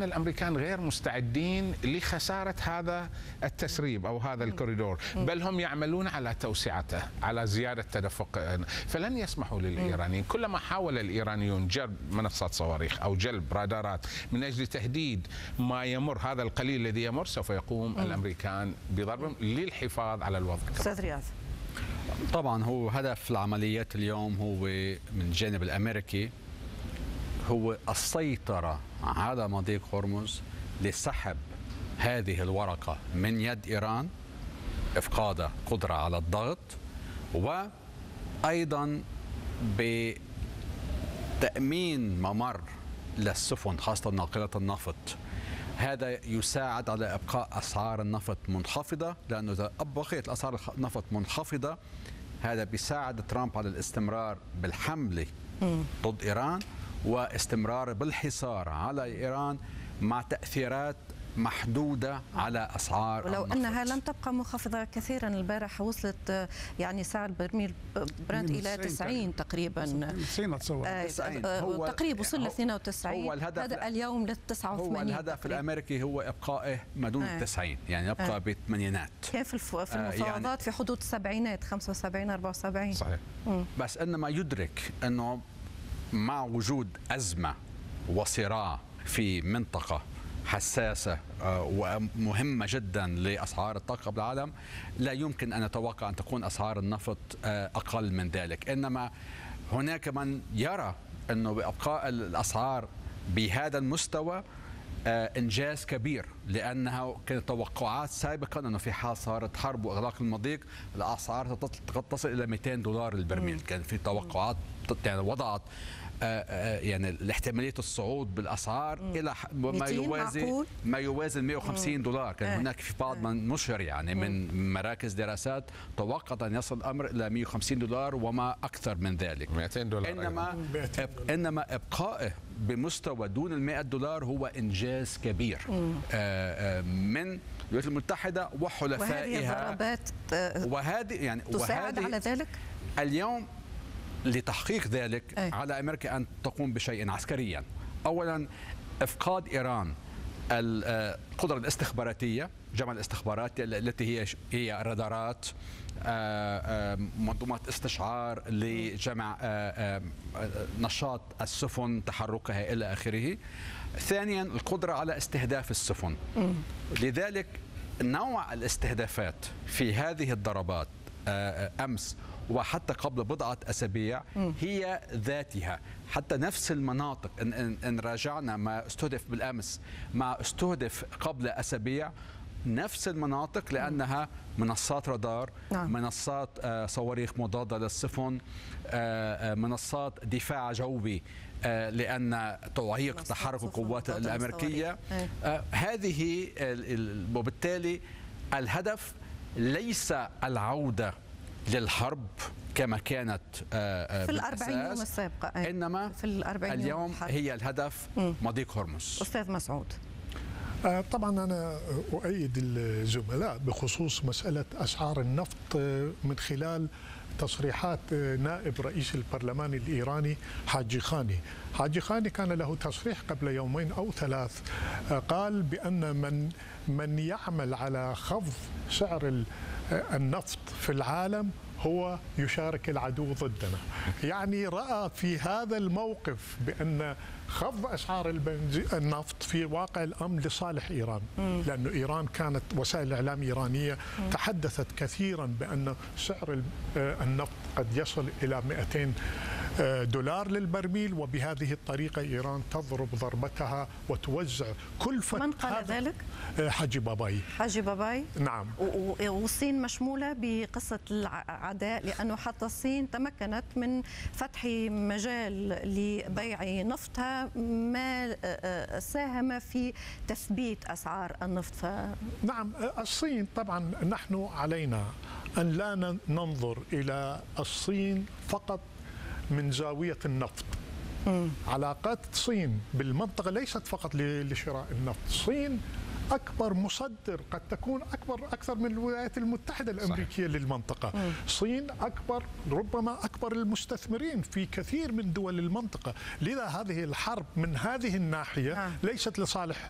أن الأمريكان غير مستعدين لخسارة هذا التسريب أو هذا الكوريدور، بل هم يعملون على توسعته، على زيادة تدفق، فلن يسمحوا للإيرانيين. كلما حاول الإيرانيون جلب منصات صواريخ أو جلب رادارات من أجل تهديد ما يمر، هذا القليل الذي يمر، سوف يقوم الأمريكان بضربهم للحفاظ على الوضع. أستاذ رياض. طبعا هو هدف العمليات اليوم هو من الجانب الأمريكي هو السيطرة على مضيق هرمز لسحب هذه الورقة من يد إيران، إفقاد قدرة على الضغط، وأيضا بتأمين ممر للسفن خاصة ناقلة النفط. هذا يساعد على إبقاء أسعار النفط منخفضة، لأنه إذا بقيت أسعار النفط منخفضة هذا بيساعد ترامب على الاستمرار بالحملة ضد إيران واستمرار بالحصار على إيران مع تأثيرات محدودة على أسعار ولو النفط. أنها لم تبقى منخفضة كثيرا. البارحة وصلت يعني سعر برميل برنت إلى 90 تقريبا، 90 أتصور. تقريبا وصل ل 92. هذا اليوم لل 89. هو الهدف الأمريكي هو إبقائه ما دون 90، يعني يبقى بالثمانينات. كان في المفاوضات يعني في حدود السبعينات، 75 74. صحيح. بس إنما يدرك أنه مع وجود أزمة وصراع في منطقة حساسة ومهمة جدا لأسعار الطاقة بالعالم، لا يمكن أن نتوقع أن تكون أسعار النفط أقل من ذلك. إنما هناك من يرى أنه بإبقاء الأسعار بهذا المستوى إنجاز كبير، لأنها كانت توقعات سابقا أنه في حال صارت حرب وإغلاق المضيق الأسعار قد تصل إلى 200 دولار البرميل. كان في توقعات يعني وضعت يعني احتماليه الصعود بالاسعار الى ما يوازن 150 دولار. كان هناك في بعض من نشر يعني من مراكز دراسات توقعت ان يصل الامر الى 150 دولار وما اكثر من ذلك. 200 دولار. انما ابقائه بمستوى دون ال 100 دولار هو انجاز كبير من الولايات المتحده وحلفائها. وهذه يعني تساعد على ذلك. اليوم لتحقيق ذلك على أمريكا أن تقوم بشيء عسكريا. أولا إفقاد إيران القدرة الاستخباراتية، جمع الاستخبارات التي هي رادارات، منظومات استشعار لجمع نشاط السفن، تحركها إلى آخره. ثانيا القدرة على استهداف السفن. لذلك نوع الاستهدافات في هذه الضربات أمس وحتى قبل بضعة أسابيع هي ذاتها، حتى نفس المناطق إن راجعنا ما استهدف بالأمس مع استهدف قبل أسابيع، نفس المناطق، لأنها منصات رادار، منصات صواريخ مضادة للسفن، منصات دفاع جوي لأن تعيق تحرك القوات الأمريكية. هذه وبالتالي الهدف ليس العودة للحرب كما كانت في ال40 يوم السابقة، إنما في اليوم هي الهدف مضيق هرمز. أستاذ مسعود. طبعا أنا أؤيد الزملاء بخصوص مسألة أسعار النفط من خلال تصريحات نائب رئيس البرلمان الإيراني حاجي خاني. حاجي خاني كان له تصريح قبل يومين أو ثلاث، قال بأن من يعمل على خفض سعر النفط في العالم هو يشارك العدو ضدنا. يعني رأى في هذا الموقف بأن خفض أسعار النفط في واقع الأمر لصالح إيران، لأن إيران كانت وسائل الإعلام الإيرانية تحدثت كثيرا بأن سعر النفط قد يصل إلى 200 دولار للبرميل، وبهذه الطريقة إيران تضرب ضربتها وتوزع كلفة. من قال ذلك؟ حاجي باباي. حاجي باباي؟ نعم. والصين مشمولة بقصة العداء، لأنه حتى الصين تمكنت من فتح مجال لبيع نفطها ما ساهم في تثبيت أسعار النفط. نعم، الصين طبعا نحن علينا أن لا ننظر إلى الصين فقط من زاوية النفط. علاقات الصين بالمنطقة ليست فقط لشراء النفط. الصين أكبر مصدر، قد تكون أكثر من الولايات المتحدة الأمريكية للمنطقة. الصين أكبر، ربما أكبر المستثمرين في كثير من دول المنطقة. لذا هذه الحرب من هذه الناحية ليست لصالح